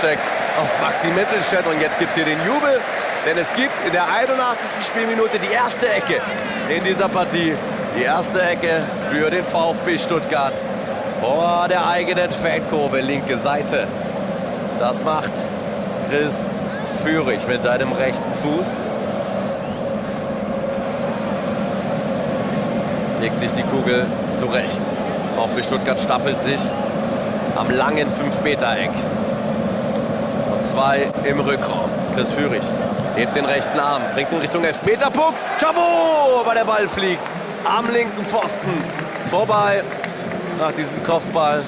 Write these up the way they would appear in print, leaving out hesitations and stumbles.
umgesteckt auf Maxi Mittelstädt. Und jetzt gibt es hier den Jubel, denn es gibt in der 81. Spielminute die erste Ecke in dieser Partie. Die erste Ecke für den VfB Stuttgart vor der eigenen Fankurve, linke Seite. Das macht Chris Führig mit seinem rechten Fuß. Legt sich die Kugel zurecht. VfB Stuttgart staffelt sich am langen 5-Meter-Eck. Und 2 im Rückraum. Chris Führig hebt den rechten Arm, bringt ihn Richtung Elfmeterpunkt. Chabot, aber der Ball fliegt am linken Pfosten vorbei nach diesem Kopfball.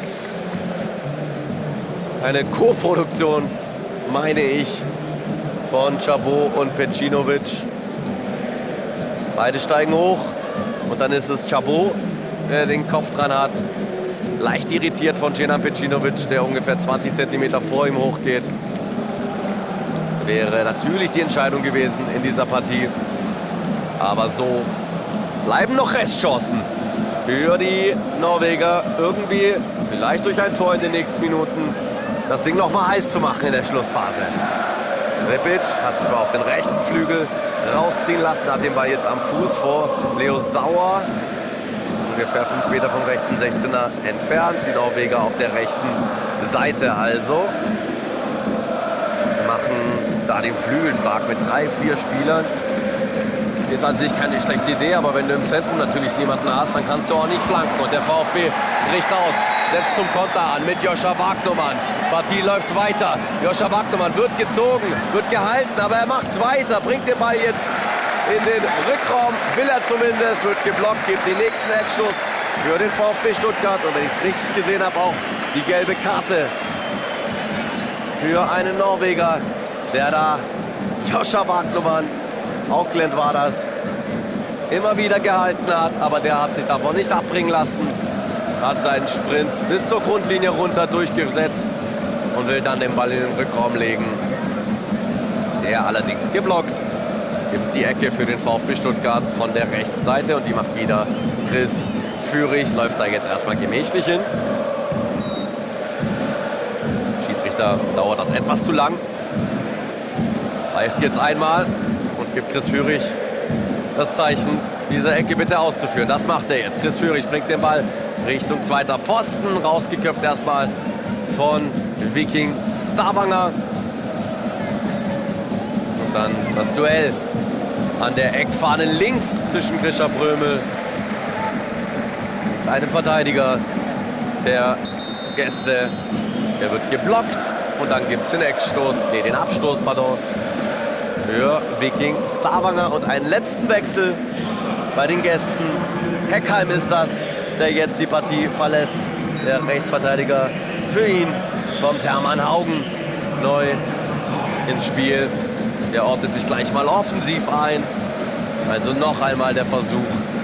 Eine Co-Produktion, meine ich, von Chabot und Pecinovic. Beide steigen hoch und dann ist es Chabot, der den Kopf dran hat. Leicht irritiert von Kenan Pecinovic, der ungefähr 20 cm vor ihm hochgeht. Wäre natürlich die Entscheidung gewesen in dieser Partie. Aber so bleiben noch Restchancen für die Norweger. Irgendwie, vielleicht durch ein Tor in den nächsten Minuten, das Ding noch mal heiß zu machen in der Schlussphase. Repic hat sich mal auf den rechten Flügel rausziehen lassen, hat den Ball jetzt am Fuß vor Leo Sauer. Ungefähr 5 Meter vom rechten 16er entfernt. Die Norweger auf der rechten Seite also. Machen da den Flügel stark mit 3, 4 Spielern. Ist an sich keine schlechte Idee, aber wenn du im Zentrum natürlich niemanden hast, dann kannst du auch nicht flanken. Und der VfB bricht aus, setzt zum Konter an mit Joscha Wagnumann. Partie läuft weiter. Joscha Wagnumann wird gezogen, wird gehalten, aber er macht's weiter, bringt den Ball jetzt in den Rückraum, will er zumindest, wird geblockt, gibt den nächsten Eckstoß für den VfB Stuttgart. Und wenn ich es richtig gesehen habe, auch die gelbe Karte für einen Norweger, der da Joscha Wagnumann, Auckland war das, immer wieder gehalten hat, aber der hat sich davon nicht abbringen lassen, hat seinen Sprint bis zur Grundlinie runter durchgesetzt und will dann den Ball in den Rückraum legen. Der allerdings geblockt, gibt die Ecke für den VfB Stuttgart von der rechten Seite und die macht wieder Chris Führig, läuft da jetzt erstmal gemächlich hin. Schiedsrichter dauert das etwas zu lang, pfeift jetzt einmal und gibt Chris Führig das Zeichen, diese Ecke bitte auszuführen. Das macht er jetzt. Chris Führig bringt den Ball Richtung zweiter Pfosten, rausgeköpft erstmal von Viking Stavanger. Und dann das Duell an der Eckfahne links zwischen Grisha Brömel und einem Verteidiger der Gäste. Der wird geblockt und dann gibt es den Abstoß, für Viking Stavanger und einen letzten Wechsel bei den Gästen. Heckheim ist das, der jetzt die Partie verlässt. Der Rechtsverteidiger, für ihn kommt Hermann Haugen neu ins Spiel. Der ordnet sich gleich mal offensiv ein. Also noch einmal der Versuch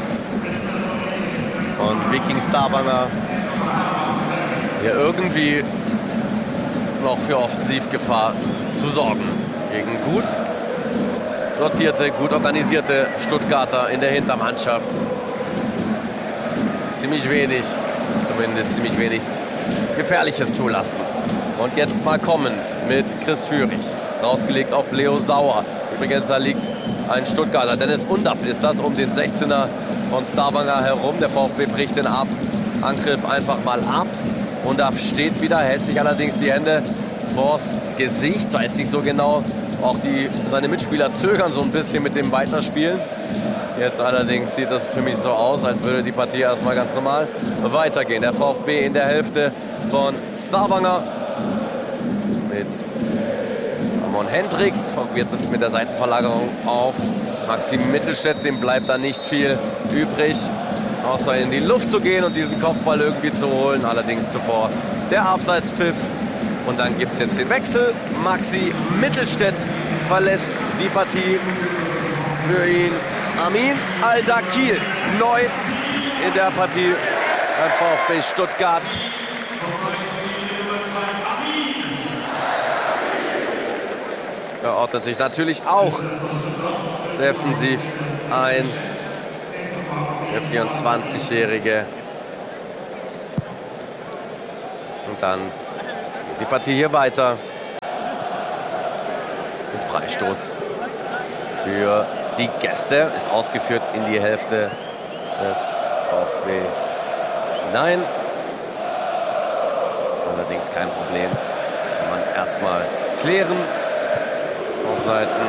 von Viking Stavanger, hier irgendwie noch für Offensivgefahr zu sorgen. Gegen gut sortierte, gut organisierte Stuttgarter in der Hintermannschaft. Ziemlich wenig Gefährliches zulassen. Und jetzt mal kommen mit Chris Führig. Rausgelegt auf Leo Sauer. Übrigens, da liegt ein Stuttgarter. Dennis Undaff ist das um den 16er von Stavanger herum. Der VfB bricht den Angriff einfach mal ab. Undaff steht wieder, hält sich allerdings die Hände vors Gesicht. Weiß nicht so genau. Auch seine Mitspieler zögern so ein bisschen mit dem Weiterspielen. Jetzt allerdings sieht das für mich so aus, als würde die Partie erstmal ganz normal weitergehen. Der VfB in der Hälfte von Stavanger mit Ramon Hendricks. Wird es mit der Seitenverlagerung auf Maxim Mittelstädt. Dem bleibt da nicht viel übrig, außer in die Luft zu gehen und diesen Kopfball irgendwie zu holen. Allerdings zuvor der Abseitspfiff. Und dann gibt es jetzt den Wechsel. Maxi Mittelstädt verlässt die Partie. Für ihn Amin Al-Dakil neu in der Partie beim VfB Stuttgart. Er ordnet sich natürlich auch defensiv ein. Der 24-Jährige. Und dann die Partie hier weiter. Und Freistoß für die Gäste. Ist ausgeführt in die Hälfte des VfB hinein. Allerdings kein Problem. Kann man erstmal klären auf Seiten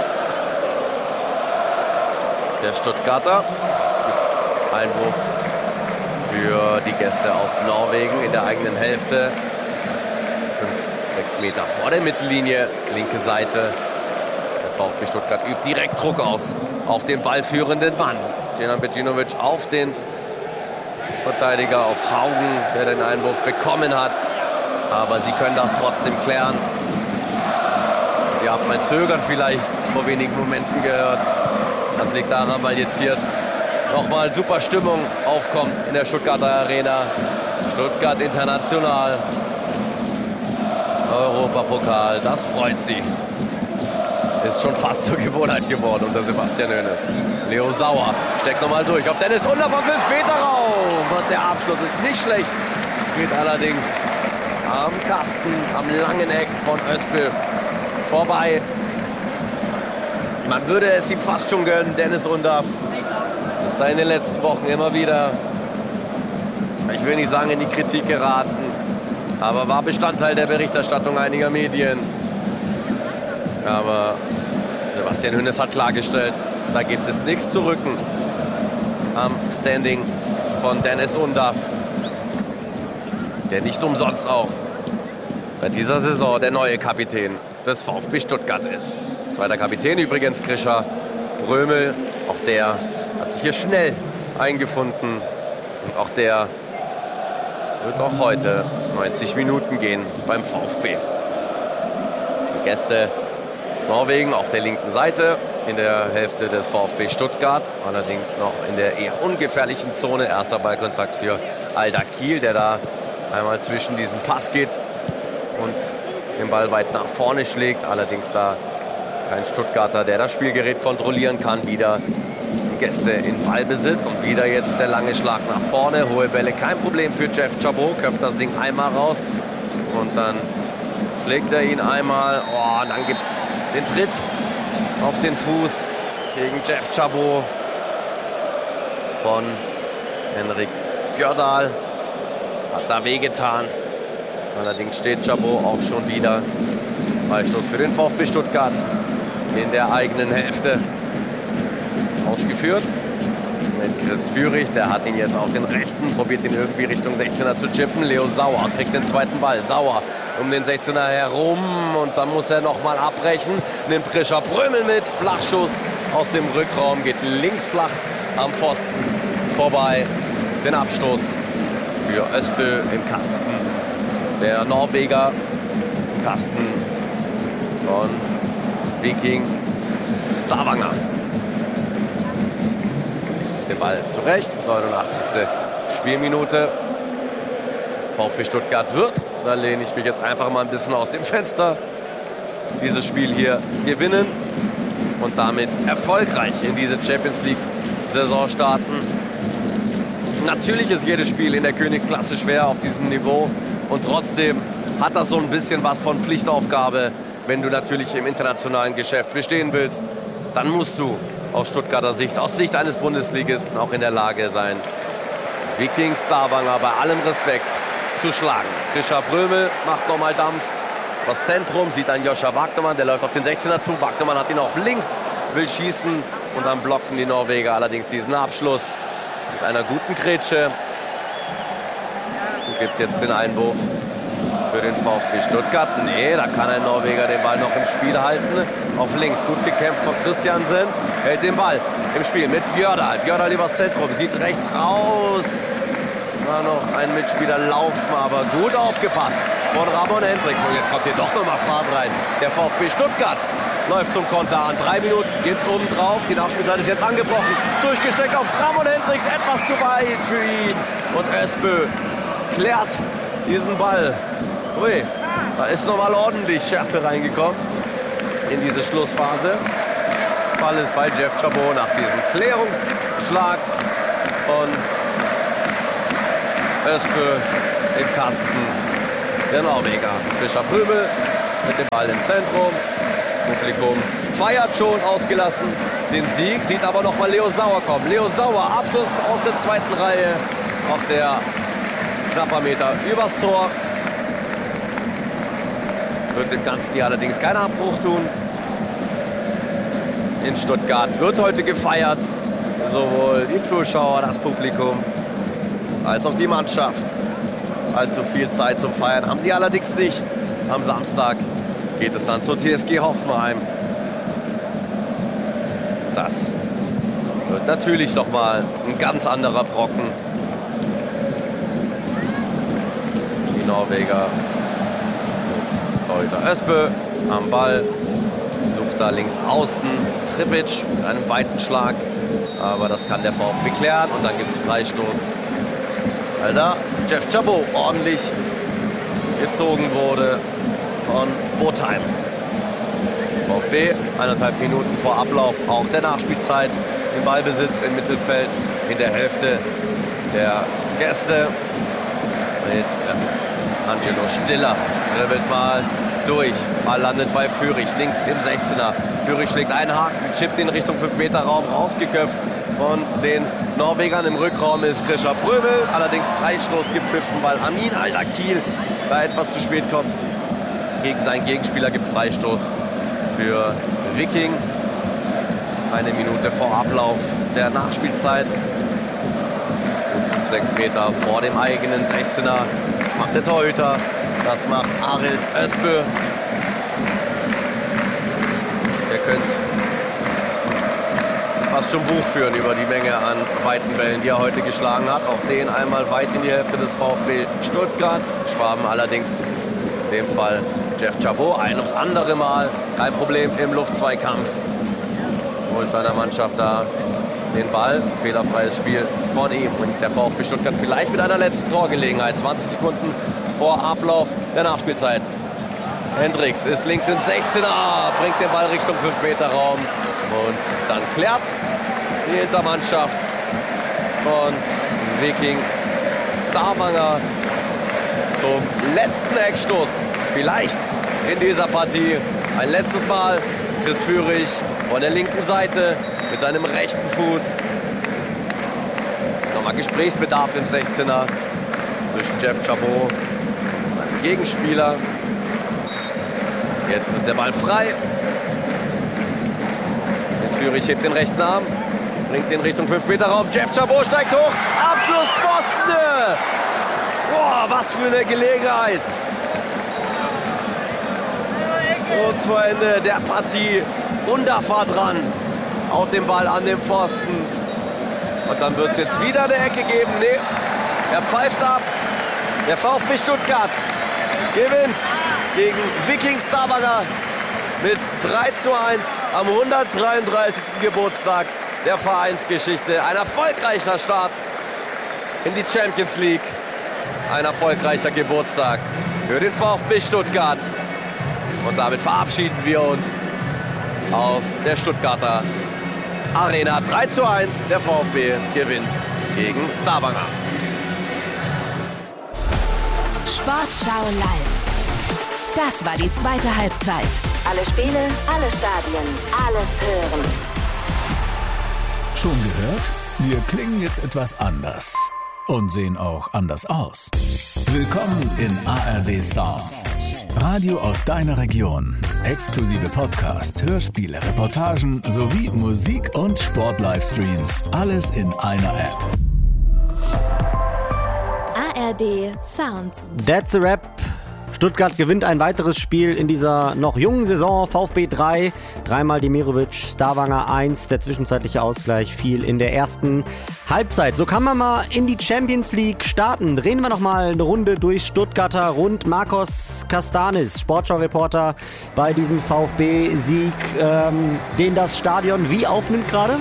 der Stuttgarter. Gibt Einwurf für die Gäste aus Norwegen in der eigenen Hälfte. 5-6 Meter vor der Mittellinie, linke Seite. Der VfB Stuttgart übt direkt Druck aus auf den ballführenden Mann. Djenan Becinovic auf den Verteidiger, auf Haugen, der den Einwurf bekommen hat. Aber sie können das trotzdem klären. Ihr habt mein Zögern vielleicht vor wenigen Momenten gehört. Das liegt daran, weil jetzt hier nochmal super Stimmung aufkommt in der Stuttgarter Arena. Stuttgart international. Europapokal, das freut sie. Ist schon fast zur Gewohnheit geworden unter Sebastian Hoeneß. Leo Sauer steckt nochmal durch auf Dennis Undaff am 5-Meter-Raum. Und der Abschluss ist nicht schlecht. Geht allerdings am Kasten, am langen Eck von Özbö vorbei. Man würde es ihm fast schon gönnen, Dennis Undaff. Ist da in den letzten Wochen immer wieder, ich will nicht sagen in die Kritik geraten, aber war Bestandteil der Berichterstattung einiger Medien. Aber Sebastian Hoeneß hat klargestellt, da gibt es nichts zu rücken am Standing von Dennis Undaff, der nicht umsonst auch seit dieser Saison der neue Kapitän des VfB Stuttgart ist. Zweiter Kapitän übrigens Grisha Prömel. Auch der hat sich hier schnell eingefunden. Und auch der wird auch heute 90 Minuten gehen beim VfB. Die Gäste aus Norwegen auf der linken Seite in der Hälfte des VfB Stuttgart. Allerdings noch in der eher ungefährlichen Zone. Erster Ballkontakt für Alda Kiel, der da einmal zwischen diesen Pass geht und den Ball weit nach vorne schlägt. Allerdings da kein Stuttgarter, der das Spielgerät kontrollieren kann. Wieder die Gäste in Ballbesitz und wieder jetzt der lange Schlag nach vorne. Hohe Bälle, kein Problem für Jeff Chabot. Köpft das Ding einmal raus und dann schlägt er ihn einmal. Oh, dann gibt es den Tritt auf den Fuß gegen Jeff Chabot von Henrik Bjørdal. Hat da wehgetan. Allerdings steht Chabot auch schon wieder. Freistoß für den VfB Stuttgart in der eigenen Hälfte ausgeführt. Mit Chris Führig, der hat ihn jetzt auf den rechten, probiert ihn irgendwie Richtung 16er zu chippen. Leo Sauer kriegt den zweiten Ball. Sauer um den 16er herum und dann muss er nochmal abbrechen. Nimmt Grisha Prömel mit, Flachschuss aus dem Rückraum, geht links flach am Pfosten vorbei. Den Abstoß für Özbö im Kasten. Der Norweger Kasten von Viking Stavanger. Legt sich den Ball zurecht. 89. Spielminute. VfB Stuttgart wird, da lehne ich mich jetzt einfach mal ein bisschen aus dem Fenster, dieses Spiel hier gewinnen und damit erfolgreich in diese Champions-League-Saison starten. Natürlich ist jedes Spiel in der Königsklasse schwer auf diesem Niveau und trotzdem hat das so ein bisschen was von Pflichtaufgabe. Wenn du natürlich im internationalen Geschäft bestehen willst, dann musst du aus Stuttgarter Sicht, aus Sicht eines Bundesligisten auch in der Lage sein, Viking Stavanger bei allem Respekt zu schlagen. Grisha Prömel macht nochmal Dampf. Das Zentrum sieht ein Joscha Wagnermann, der läuft auf den 16er zu. Wagnermann hat ihn auf links, will schießen und dann blocken die Norweger allerdings diesen Abschluss mit einer guten Grätsche. Und gibt jetzt den Einwurf für den VfB Stuttgart. Nee, da kann ein Norweger den Ball noch im Spiel halten. Auf links, gut gekämpft von Christiansen. Hält den Ball im Spiel mit Bjørdal. Bjørdal übers Zentrum, sieht rechts raus. Da noch ein Mitspieler laufen, aber gut aufgepasst von Ramon Hendricks. Und jetzt kommt hier doch noch mal Fahrt rein. Der VfB Stuttgart läuft zum Konter an. 3 Minuten gibt es oben drauf. Die Nachspielzeit ist jetzt angebrochen. Durchgesteckt auf Ramon Hendricks. Etwas zu weit für ihn. Und Özbö klärt diesen Ball. Ui, da ist noch mal ordentlich Schärfe reingekommen in diese Schlussphase. Ball ist bei Jeff Chabot nach diesem Klärungsschlag von Özbö im Kasten. Der Norweger Grisha Prömel mit dem Ball im Zentrum. Publikum feiert schon ausgelassen den Sieg, sieht aber noch mal Leo Sauer kommen. Leo Sauer, Abschluss aus der zweiten Reihe. Auch der knapper Meter übers Tor. Wird dem Ganzen hier allerdings keinen Abbruch tun. In Stuttgart wird heute gefeiert. Sowohl die Zuschauer, das Publikum, als auch die Mannschaft. Allzu viel Zeit zum Feiern haben sie allerdings nicht. Am Samstag geht es dann zur TSG Hoffenheim. Das wird natürlich noch mal ein ganz anderer Brocken. Die Norweger mit Torhüter Öspe am Ball. Sucht da links außen Tripic mit einem weiten Schlag. Aber das kann der VfB klären. Und dann gibt es Freistoß. Weil da Jeff Chabot ordentlich gezogen wurde von Botheim. VfB 1,5 Minuten vor Ablauf auch der Nachspielzeit im Ballbesitz im Mittelfeld in der Hälfte der Gäste mit Angelo Stiller. Dribbelt mal durch. Ball landet bei Führig links im 16er. Führig schlägt einen Haken, chippt in Richtung 5-Meter-Raum, rausgeköpft von den Norwegern. Im Rückraum ist Krischer Pröbel, allerdings Freistoß gepfiffen, weil Amin Al-Akil da etwas zu spät kommt. Gegen seinen Gegenspieler gibt Freistoß für Viking. 1 Minute vor Ablauf der Nachspielzeit. 5-6 Meter vor dem eigenen 16er. Das macht der Torhüter. Das macht Arild Ösbö. Der könnte fast schon Buch führen über die Menge an weiten Bällen, die er heute geschlagen hat. Auch den einmal weit in die Hälfte des VfB Stuttgart. Schwaben allerdings in dem Fall Jeff Chabot ein ums andere Mal. Kein Problem im Luftzweikampf. Holt seiner Mannschaft da den Ball. Fehlerfreies Spiel von ihm. Und der VfB Stuttgart vielleicht mit einer letzten Torgelegenheit. 20 Sekunden vor Ablauf der Nachspielzeit. Hendricks ist links im 16er, bringt den Ball Richtung 5-Meter-Raum. Und dann klärt die Hintermannschaft von Viking Stavanger zum letzten Eckstoß. Vielleicht in dieser Partie ein letztes Mal Chris Führig von der linken Seite mit seinem rechten Fuß. Nochmal Gesprächsbedarf im 16er zwischen Jeff Chabot und seinem Gegenspieler. Jetzt ist der Ball frei. Chris Führig hebt den rechten Arm, bringt den Richtung 5-Meter-Raum. Jeff Chabot steigt hoch. Abschluss Pfosten. Boah, was für eine Gelegenheit. Kurz vor Ende der Partie. Undafa dran. Auf den Ball an dem Pfosten. Und dann wird es jetzt wieder eine Ecke geben. Nee, er pfeift ab. Der VfB Stuttgart gewinnt gegen Viking Stavanger mit 3:1 am 133. Geburtstag der Vereinsgeschichte. Ein erfolgreicher Start in die Champions League. Ein erfolgreicher Geburtstag für den VfB Stuttgart. Und damit verabschieden wir uns aus der Stuttgarter Arena. 3:1, der VfB gewinnt gegen Stavanger. Sportschau live. Das war die zweite Halbzeit. Alle Spiele, alle Stadien, alles hören. Schon gehört? Wir klingen jetzt etwas anders. Und sehen auch anders aus. Willkommen in ARD Sounds. Radio aus deiner Region. Exklusive Podcasts, Hörspiele, Reportagen sowie Musik- und Sport-Livestreams. Alles in einer App. ARD Sounds. That's a Rap. Stuttgart gewinnt ein weiteres Spiel in dieser noch jungen Saison. VfB 3, dreimal Demirovic, Stavanger 1. Der zwischenzeitliche Ausgleich fiel in der ersten Halbzeit. So kann man mal in die Champions League starten. Drehen wir noch mal eine Runde durch Stuttgarter rund. Marcos Castanis, Sportschau-Reporter bei diesem VfB-Sieg, den das Stadion wie aufnimmt gerade?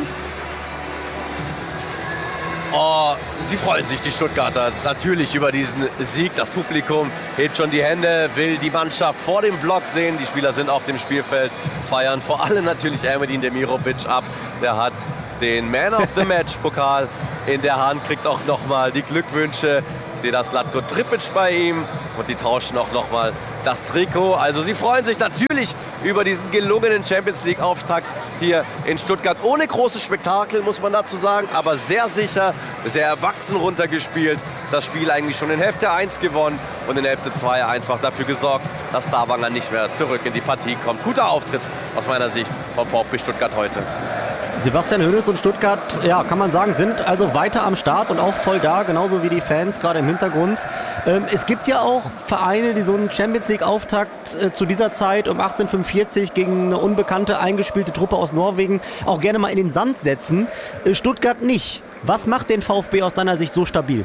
Oh, sie freuen sich, die Stuttgarter, natürlich über diesen Sieg. Das Publikum hebt schon die Hände, will die Mannschaft vor dem Block sehen. Die Spieler sind auf dem Spielfeld, feiern vor allem natürlich Ermedin Demirovic ab. Der hat den Man of the Match Pokal in der Hand, kriegt auch nochmal die Glückwünsche. Ich sehe das Latko Tripic bei ihm und die tauschen auch nochmal das Trikot. Also sie freuen sich natürlich über diesen gelungenen Champions-League-Auftakt hier in Stuttgart. Ohne großes Spektakel, muss man dazu sagen, aber sehr sicher, sehr erwachsen runtergespielt. Das Spiel eigentlich schon in Hälfte 1 gewonnen und in Hälfte 2 einfach dafür gesorgt, dass Stavanger nicht mehr zurück in die Partie kommt. Guter Auftritt aus meiner Sicht vom VfB Stuttgart heute. Sebastian Hoeneß und Stuttgart, ja, kann man sagen, sind also weiter am Start und auch voll da, genauso wie die Fans gerade im Hintergrund. Es gibt ja auch Vereine, die so einen Champions-League-Auftakt zu dieser Zeit um 1845 gegen eine unbekannte, eingespielte Truppe aus Norwegen auch gerne mal in den Sand setzen. Stuttgart nicht. Was macht den VfB aus deiner Sicht so stabil?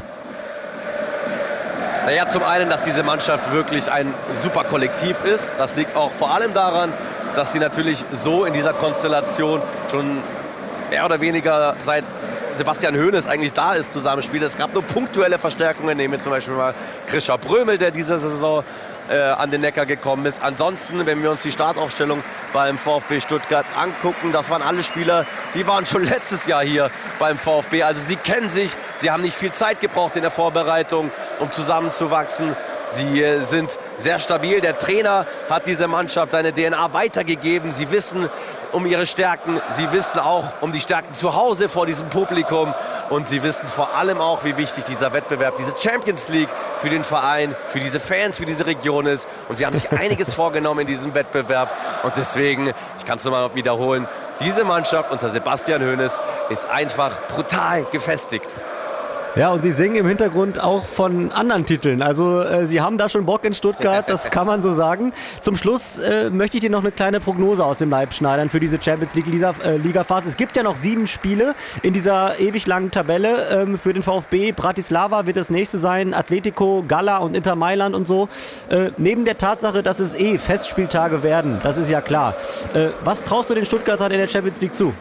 Naja, zum einen, dass diese Mannschaft wirklich ein super Kollektiv ist. Das liegt auch vor allem daran, dass sie natürlich so in dieser Konstellation schon mehr oder weniger seit Sebastian Hoeneß eigentlich da ist, zusammenspielt. Es gab nur punktuelle Verstärkungen, nehmen wir zum Beispiel mal Grisha Brömel, der diese Saison an den Neckar gekommen ist. Ansonsten, wenn wir uns die Startaufstellung beim VfB Stuttgart angucken, das waren alle Spieler, die waren schon letztes Jahr hier beim VfB. Also sie kennen sich, sie haben nicht viel Zeit gebraucht in der Vorbereitung, um zusammenzuwachsen. Sie sind sehr stabil. Der Trainer hat diese Mannschaft seine DNA weitergegeben. Sie wissen um ihre Stärken. Sie wissen auch um die Stärken zu Hause vor diesem Publikum. Und sie wissen vor allem auch, wie wichtig dieser Wettbewerb, diese Champions League für den Verein, für diese Fans, für diese Region ist. Und sie haben sich einiges vorgenommen in diesem Wettbewerb. Und deswegen, ich kann es nochmal wiederholen, diese Mannschaft unter Sebastian Hoeneß ist einfach brutal gefestigt. Ja, und sie singen im Hintergrund auch von anderen Titeln. Also sie haben da schon Bock in Stuttgart, das kann man so sagen. Zum Schluss möchte ich dir noch eine kleine Prognose aus dem Leib schneidern für diese Champions League-Liga-Phase. Es gibt ja noch 7 Spiele in dieser ewig langen Tabelle für den VfB. Bratislava wird das nächste sein, Atletico, Gala und Inter Mailand und so. Neben der Tatsache, dass es Festspieltage werden, das ist ja klar. Was traust du den Stuttgartern in der Champions League zu?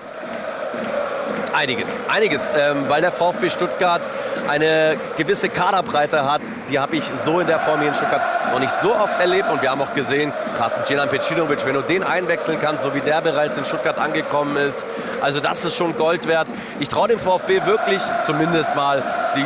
Einiges, weil der VfB Stuttgart eine gewisse Kaderbreite hat. Die habe ich so in der Form hier in Stuttgart noch nicht so oft erlebt. Und wir haben auch gesehen, gerade Djenan Pecinovic, wenn du den einwechseln kannst, so wie der bereits in Stuttgart angekommen ist. Also das ist schon Gold wert. Ich traue dem VfB wirklich zumindest mal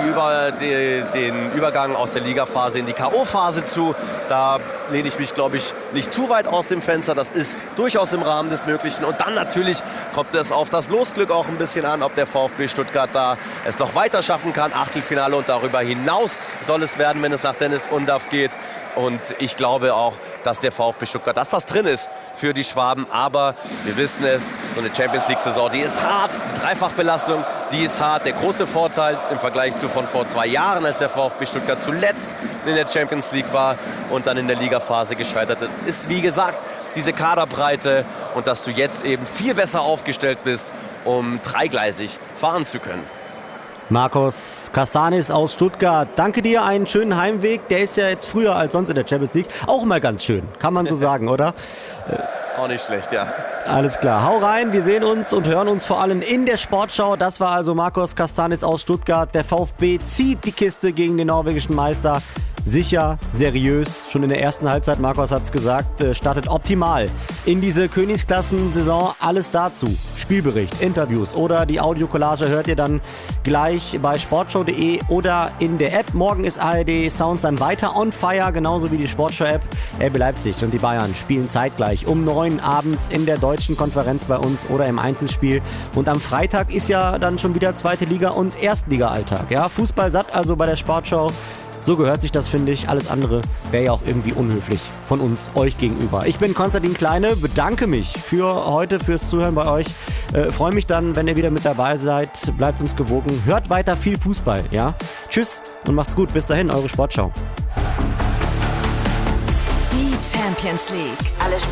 den Übergang aus der Ligaphase in die K.O.-Phase zu. Da lehne ich mich, glaube ich, nicht zu weit aus dem Fenster. Das ist durchaus im Rahmen des Möglichen. Und dann natürlich kommt es auf das Losglück auch ein bisschen an, ob der VfB Stuttgart da es noch weiter schaffen kann. Achtelfinale und darüber hinaus soll es werden, wenn es nach Dennis Undaff geht. Und ich glaube auch, dass der VfB Stuttgart, dass das drin ist für die Schwaben. Aber wir wissen es, so eine Champions-League-Saison, die ist hart. Die Dreifachbelastung, die ist hart. Der große Vorteil im Vergleich zu von vor 2 Jahren, als der VfB Stuttgart zuletzt in der Champions League war und dann in der Ligaphase gescheitert ist, wie gesagt, diese Kaderbreite und dass du jetzt eben viel besser aufgestellt bist, um dreigleisig fahren zu können. Marcos Castanis aus Stuttgart, danke dir, einen schönen Heimweg. Der ist ja jetzt früher als sonst in der Champions League auch mal ganz schön, kann man so sagen, oder? Auch nicht schlecht, ja. Alles klar, hau rein, wir sehen uns und hören uns vor allem in der Sportschau. Das war also Marcos Castanis aus Stuttgart. Der VfB zieht die Kiste gegen den norwegischen Meister. Sicher, seriös, schon in der ersten Halbzeit, Marcos hat es gesagt, startet optimal in diese Königsklassen-Saison. Alles dazu, Spielbericht, Interviews oder die Audiokollage hört ihr dann gleich bei sportschau.de oder in der App. Morgen ist ARD Sounds dann weiter on fire, genauso wie die Sportschau-App. RB Leipzig und die Bayern spielen zeitgleich um 9 abends in der deutschen Konferenz bei uns oder im Einzelspiel. Und am Freitag ist ja dann schon wieder zweite Liga und Erstliga-Alltag. Ja, Fußball satt also bei der Sportschau. So gehört sich das, finde ich. Alles andere wäre ja auch irgendwie unhöflich von uns, euch gegenüber. Ich bin Konstantin Kleine, bedanke mich für heute, fürs Zuhören bei euch. Freue mich dann, wenn ihr wieder mit dabei seid. Bleibt uns gewogen. Hört weiter viel Fußball. Ja? Tschüss und macht's gut. Bis dahin, eure Sportschau. Die Champions League. Alle